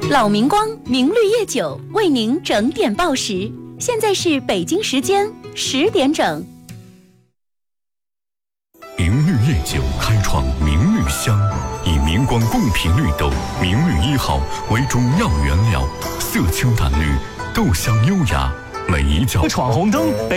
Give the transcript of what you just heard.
老明光明绿叶酒为您整点报时，现在是北京时间10点整。 明绿叶酒开创明绿香，以明光贡品绿豆明绿1号为中药原料，色清淡绿，豆香优雅，每一角闯红灯。